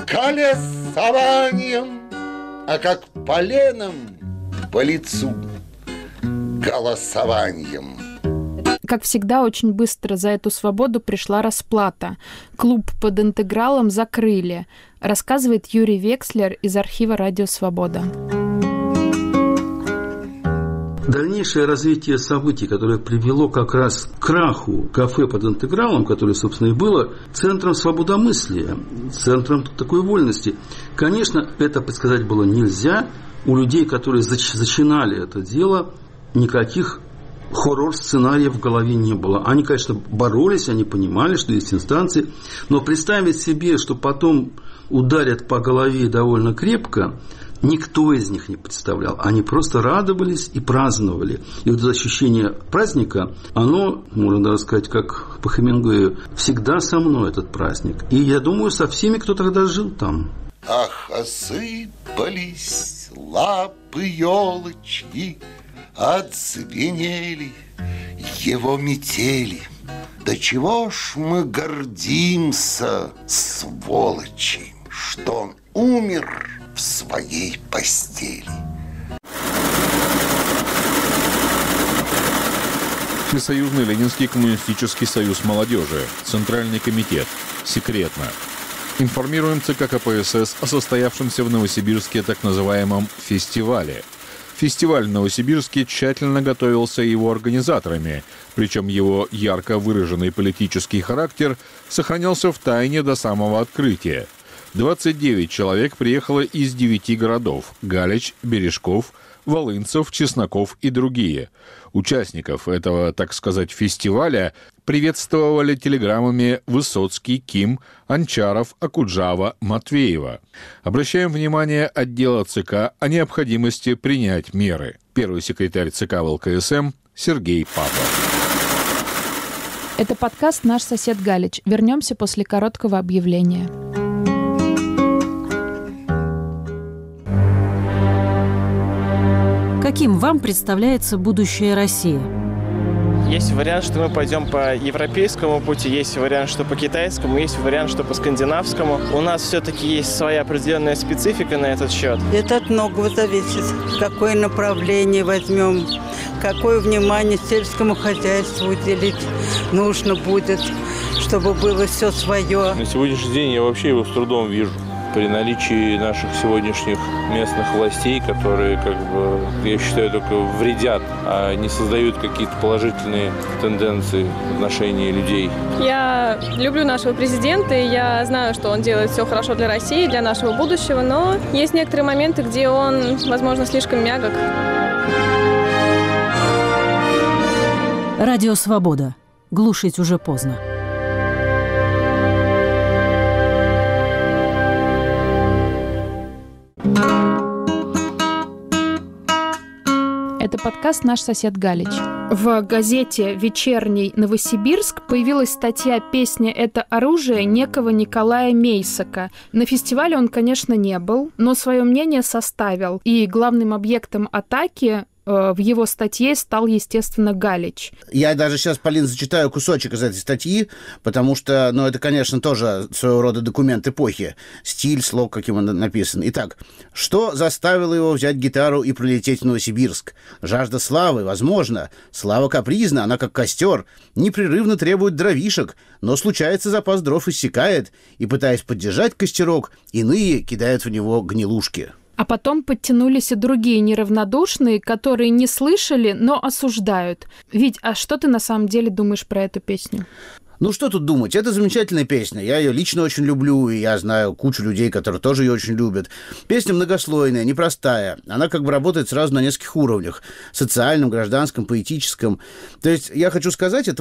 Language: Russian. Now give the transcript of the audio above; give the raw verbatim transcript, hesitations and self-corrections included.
колесованием, а как поленом по лицу голосованием. Как всегда, очень быстро за эту свободу пришла расплата. Клуб под интегралом закрыли, рассказывает Юрий Векслер из архива «Радио Свобода». Дальнейшее развитие событий, которое привело как раз к краху кафе под интегралом, которое, собственно, и было центром свободомыслия, центром такой вольности. Конечно, это предсказать было нельзя. У людей, которые зачинали это дело, никаких хоррор-сценариев в голове не было. Они, конечно, боролись, они понимали, что есть инстанции, но представить себе, что потом ударят по голове довольно крепко, никто из них не представлял. Они просто радовались и праздновали. И вот это ощущение праздника, оно, можно даже сказать, как по Хемингуэю, всегда со мной этот праздник. И я думаю, со всеми, кто тогда жил там. Ах, осыпались лапы елочки, отзвенели его метели. Да чего ж мы гордимся, сволочи, что он умер в своей постели. Всесоюзный Ленинский коммунистический союз молодежи, Центральный комитет. Секретно. Информируем ЦК КПСС о состоявшемся в Новосибирске так называемом фестивале. Фестиваль в Новосибирске тщательно готовился его организаторами, причем его ярко выраженный политический характер сохранялся в тайне до самого открытия. двадцать девять человек приехало из девяти городов – Галич, Бережков, Волынцев, Чесноков и другие. Участников этого, так сказать, фестиваля приветствовали телеграммами Высоцкий, Ким, Анчаров, Акуджава, Матвеева. Обращаем внимание отдела ЦК о необходимости принять меры. Первый секретарь ЦК ВЛКСМ Сергей Павлов. Это подкаст «Наш сосед Галич». Вернемся после короткого объявления. Каким вам представляется будущее России? Есть вариант, что мы пойдем по европейскому пути, есть вариант, что по китайскому, есть вариант, что по скандинавскому. У нас все-таки есть своя определенная специфика на этот счет. Это от многого зависит. Какое направление возьмем, какое внимание сельскому хозяйству уделить нужно будет, чтобы было все свое. На сегодняшний день я вообще его с трудом вижу. При наличии наших сегодняшних местных властей, которые, как бы, я считаю, только вредят, а не создают какие-то положительные тенденции в отношении людей. Я люблю нашего президента, и я знаю, что он делает все хорошо для России, для нашего будущего, но есть некоторые моменты, где он, возможно, слишком мягок. Радио Свобода. Глушить уже поздно. Это подкаст «Наш сосед Галич». В газете «Вечерний Новосибирск» появилась статья «Песня – это оружие» некого Николая Мейсака. На фестивале он, конечно, не был, но свое мнение составил. И главным объектом атаки в его статье стал, естественно, Галич. Я даже сейчас, Полин, зачитаю кусочек из этой статьи, потому что, ну, это, конечно, тоже своего рода документ эпохи. Стиль, слог, каким он написан. Итак, что заставило его взять гитару и прилететь в Новосибирск? Жажда славы, возможно. Слава капризна, она как костер, непрерывно требует дровишек, но случается, запас дров иссякает, и, пытаясь поддержать костерок, иные кидают в него гнилушки. А потом подтянулись и другие неравнодушные, которые не слышали, но осуждают. Вить, а что ты на самом деле думаешь про эту песню? Ну, что тут думать? Это замечательная песня. Я ее лично очень люблю, и я знаю кучу людей, которые тоже ее очень любят. Песня многослойная, непростая. Она как бы работает сразу на нескольких уровнях. Социальном, гражданском, поэтическом. То есть, я хочу сказать, это